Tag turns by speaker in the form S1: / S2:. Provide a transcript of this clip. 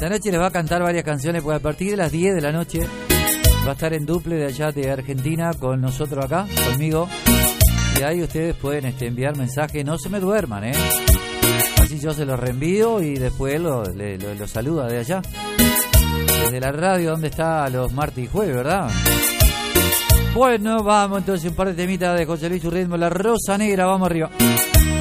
S1: Esta noche les va a cantar varias canciones, pues a partir de las 10 de la noche va a estar en duple de allá de Argentina con nosotros acá, conmigo. Y ahí ustedes pueden enviar mensajes, no se me duerman, así yo se los reenvío y después lo saluda de allá. Desde la radio donde está los martes y jueves, ¿verdad? Bueno, vamos entonces un par de temitas de José Luis Ritmo, La Rosa Negra, vamos arriba.